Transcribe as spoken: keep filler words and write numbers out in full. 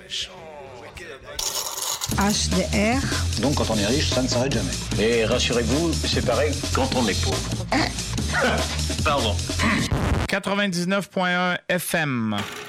H D R. Donc quand on est riche, ça ne s'arrête jamais. Et rassurez-vous, c'est pareil quand on est pauvre. Pardon. quatre-vingt-dix-neuf point un F M.